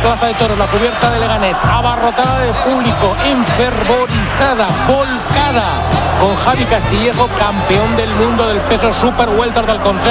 Plaza de Toros, la cubierta de Leganés, abarrotada de público, enfervorizada, volcada, con Javi Castillejo, campeón del mundo del peso super welter del Consejo.